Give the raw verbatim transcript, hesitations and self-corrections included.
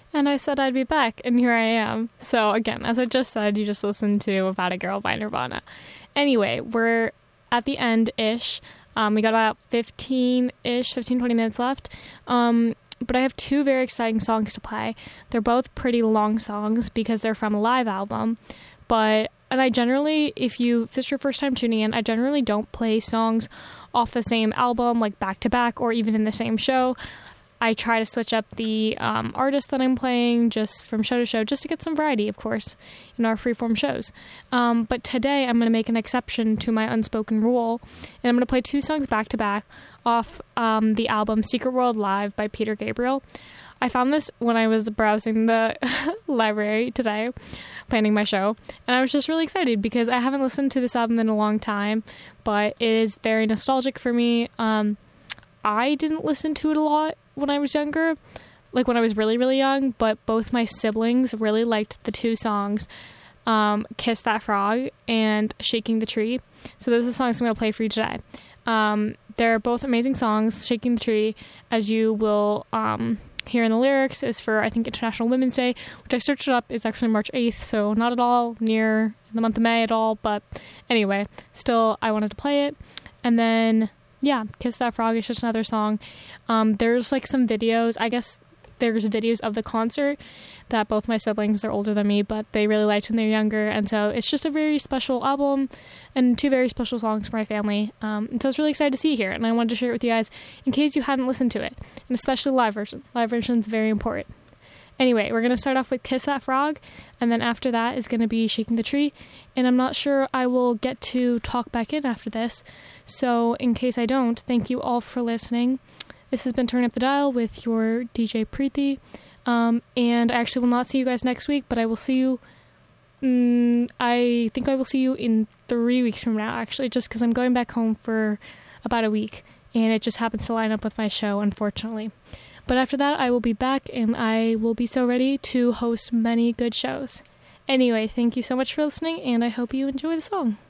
And I said I'd be back, and here I am. So again, as I just said, you just listened to About a Girl by Nirvana. Anyway, we're at the end-ish. Um, we got about fifteen-ish, fifteen, twenty minutes left. Um, but I have two very exciting songs to play. They're both pretty long songs because they're from a live album. But, and I generally, if you, if this is your first time tuning in, I generally don't play songs off the same album, like back-to-back or even in the same show. I try to switch up the um, artist that I'm playing just from show to show, just to get some variety, of course, in our freeform shows. Um, but today I'm going to make an exception to my unspoken rule, and I'm going to play two songs back-to-back off um, the album Secret World Live by Peter Gabriel. I found this when I was browsing the library today, planning my show, and I was just really excited because I haven't listened to this album in a long time, but it is very nostalgic for me. Um, I didn't listen to it a lot when I was younger, like when I was really, really young, but both my siblings really liked the two songs, um, Kiss That Frog and Shaking the Tree. So those are the songs I'm going to play for you today. Um, they're both amazing songs. Shaking the Tree, as you will um, hear in the lyrics, is for, I think, International Women's Day, which I searched it up, is actually March eighth, so not at all near the month of May at all, but anyway, still, I wanted to play it. And then yeah, Kiss That Frog is just another song. Um, there's like some videos, I guess there's videos of the concert that both my siblings, they're older than me, but they really liked when they're younger. And so it's just a very special album and two very special songs for my family. Um, and so I was really excited to see it here. And I wanted to share it with you guys in case you hadn't listened to it, and especially the live version. Live version is very important. Anyway, we're going to start off with Kiss That Frog, and then after that is going to be Shaking the Tree, and I'm not sure I will get to talk back in after this, so in case I don't, thank you all for listening. This has been Turn Up the Dial with your D J Preeti, um, and I actually will not see you guys next week, but I will see you, mm, I think I will see you in three weeks from now, actually, just because I'm going back home for about a week, and it just happens to line up with my show, unfortunately. But after that, I will be back, and I will be so ready to host many good shows. Anyway, thank you so much for listening, and I hope you enjoy the song.